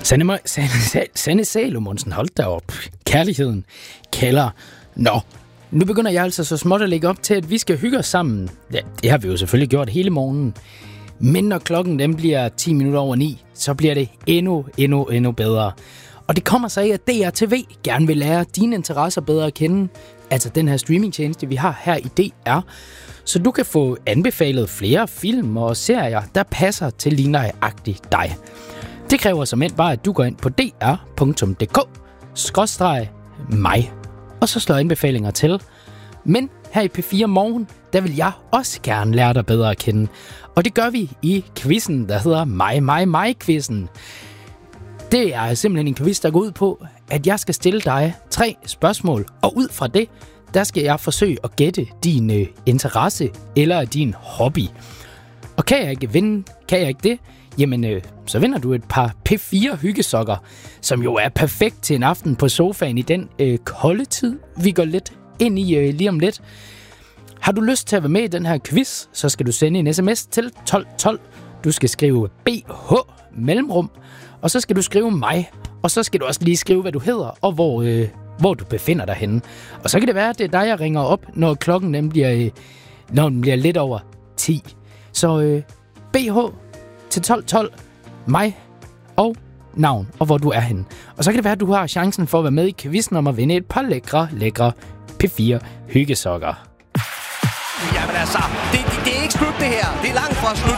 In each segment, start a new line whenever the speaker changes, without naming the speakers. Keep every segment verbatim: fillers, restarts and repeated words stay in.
Sanne, Sanne, Sanne Salomonsen, hold da op. Kærligheden kalder. Nå, nu begynder jeg altså så småt at lægge op til, at vi skal hygge os sammen. Ja, det har vi jo selvfølgelig gjort hele morgenen. Men når klokken den bliver ti minutter over ni, så bliver det endnu, endnu, endnu bedre. Og det kommer så af, at D R T V gerne vil lære dine interesser bedre at kende. Altså den her streamingtjeneste, vi har her i D R. Så du kan få anbefalet flere film og serier, der passer til lige nøjagtigt dig. Det kræver som end bare, at du går ind på d r punktum d k skråstreg mig, og så slår anbefalinger til. Men her i P fire Morgen, der vil jeg også gerne lære dig bedre at kende. Og det gør vi i quizzen, der hedder mig, mig, mig-quizzen. Det er simpelthen en quiz, der går ud på, at jeg skal stille dig tre spørgsmål, og ud fra det, der skal jeg forsøge at gætte din øh, interesse eller din hobby. Og kan jeg ikke vinde, kan jeg ikke det, jamen øh, så vinder du et par P fire hyggesokker, som jo er perfekt til en aften på sofaen i den øh, kolde tid, vi går lidt ind i øh, lige om lidt. Har du lyst til at være med i den her quiz, så skal du sende en sms til tolv tolv. Du skal skrive B H mellemrum, og så skal du skrive mig, og så skal du også lige skrive, hvad du hedder, og hvor, øh, hvor du befinder dig henne. Og så kan det være, at det er dig, jeg ringer op, når klokken den bliver, øh, når den bliver lidt over ti. Så øh, B H til tolv tolv, mig og navn, og hvor du er henne. Og så kan det være, at du har chancen for at være med i quizzen om at vinde et par lækre, lækre P fire hyggesokker.
Jamen altså, det, det, det er ikke slut det her. Det er langt fra slut.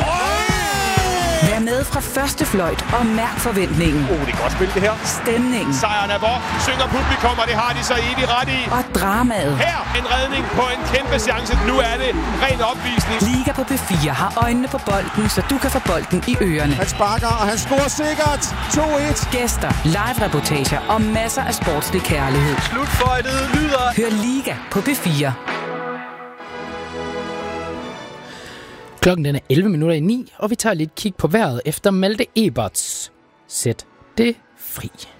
Vær med fra første fløjt og mærk forventningen.
Oh, det er godt spil det her.
Stemningen.
Sejren er vor, synger publikum, og det har de så evigt ret i.
Og dramaet.
Her en redning på en kæmpe chance. Nu er det ren opvisning.
Liga på P fire har øjnene på bolden, så du kan få bolden i ørerne.
Han sparker, og han scorer sikkert. to et.
Gæster, live-reportager og masser af sportslig kærlighed.
Slutføjtet lyder.
Hør Liga på P fire.
Klokken den er elleve minutter i ni, og vi tager lidt kig på vejret efter Malte Eberts Sæt det fri.